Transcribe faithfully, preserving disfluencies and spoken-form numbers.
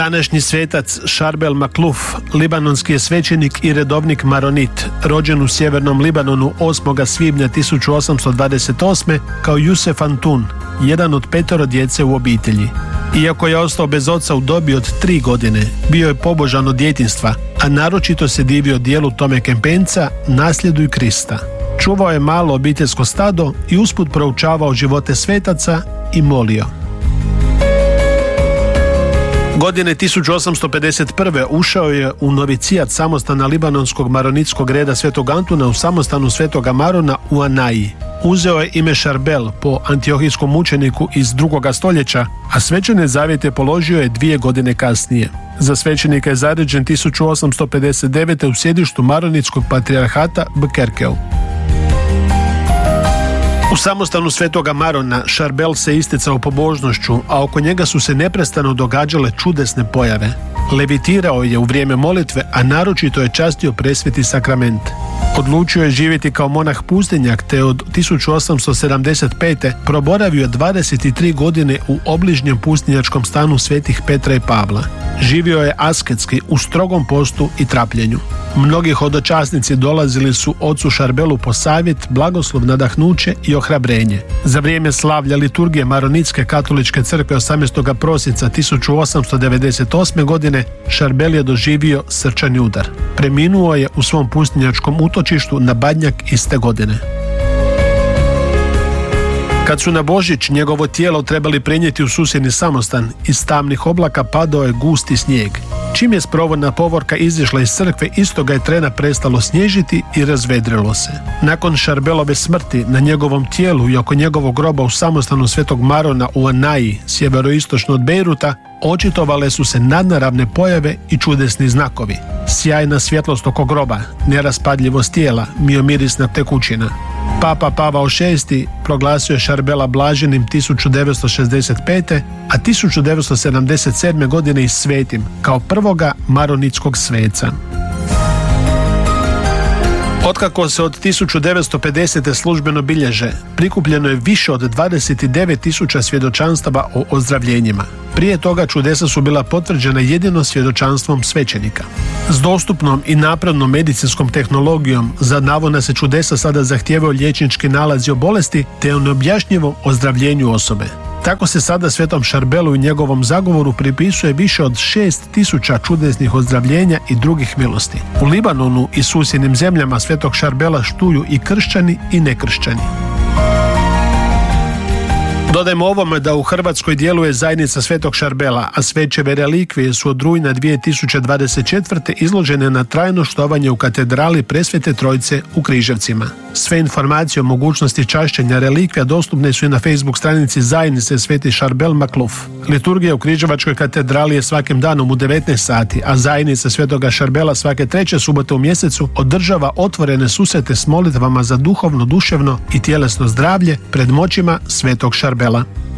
Današnji svetac Šarbel Makluf, libanonski je svećenik i redovnik maronit, rođen u sjevernom Libanonu osmog svibnja tisuću osamsto dvadeset osme kao Jusef Antun, jedan od petoro djece u obitelji. Iako je ostao bez oca u dobi od tri godine, bio je pobožan od djetinjstva, a naročito se divio dijelu Tome Kempenca, Nasljeduj Krista. Čuvao je malo obiteljsko stado i usput proučavao živote svetaca i molio. Godine tisuću osamsto pedeset prve ušao je u novicijat samostana libanonskog maronitskog reda Svetog Antuna u samostanu Svetoga Marona u Anaji. Uzeo je ime Šarbel po antiohijskom mučeniku iz drugoga stoljeća, a svećene zavjete položio je dvije godine kasnije. Za svećenika je zaređen tisuću osamsto pedeset devete u sjedištu maronitskog patrijarhata Bkerkeu. U samostanu Svetoga Marona Šarbel se isticao pobožnošću, a oko njega su se neprestano događale čudesne pojave. Levitirao je u vrijeme molitve, a naročito je častio presveti sakrament. Odlučio je živjeti kao monah pustinjak, te od tisuću osamsto sedamdeset pete proboravio dvadeset tri godine u obližnjem pustinjačkom stanu svetih Petra i Pavla. Živio je asketski, u strogom postu i trapljenju. Mnogi hodočasnici dolazili su ocu Šarbelu po savjet, blagoslov, nadahnuće i ohrabrenje. Za vrijeme slavlja liturgije Maronitske katoličke crkve osamnaestog prosinca tisuću osamsto devedeset osme godine Šarbel je doživio srčani udar. Preminuo je u svom pustinjačkom utočištu na Badnjak iste godine. Kad su na Božić njegovo tijelo trebali prenijeti u susjedni samostan, iz tamnih oblaka padao je gusti snijeg. Čim je sprovodna povorka izišla iz crkve, istoga je trena prestalo snježiti i razvedrilo se. Nakon Šarbelove smrti na njegovom tijelu i oko njegovog groba u samostanu Svetog Marona u Anaji, sjeveroistočno od Bejruta, očitovale su se nadnaravne pojave i čudesni znakovi. Sjajna svjetlost oko groba, neraspadljivost tijela, miomirisna tekućina. Papa Pavao šesti proglasio je Šarbela blaženim tisuću devetsto šezdeset pete, a tisuću devetsto sedamdeset sedme godine i svetim, kao prvoga maronitskog sveca. Otkako se od tisuću devetsto pedesete službeno bilježe, prikupljeno je više od dvadeset devet tisuća svjedočanstava o ozdravljenjima. Prije toga čudesa su bila potvrđena jedino svjedočanstvom svećenika. S dostupnom i naprednom medicinskom tehnologijom za navodna se čudesa sada zahtijevaju liječnički nalazi o bolesti te o neobjašnjivom ozdravljenju osobe. Tako se sada Svetom Šarbelu i njegovom zagovoru pripisuje više od šest tisuća čudesnih ozdravljenja i drugih milosti. U Libanonu i susjednim zemljama Svetog Šarbela štuju i kršćani i nekršćani. Dodajmo ovome da u Hrvatskoj djeluje zajednica Svetog Šarbela, a svećeve relikvije su od rujna dvije tisuće dvadeset četvrte izložene na trajno štovanje u katedrali Presvete Trojice u Križevcima. Sve informacije o mogućnosti čašćenja relikvija dostupne su i na Facebook stranici zajednice Sveti Šarbel Makluf. Liturgija u Križevačkoj katedrali je svakim danom u devetnaest sati, a zajednica Svetoga Šarbela svake treće subote u mjesecu održava otvorene susrete s molitvama za duhovno, duševno i tjelesno zdravlje pred moćima Svetog Šarbela.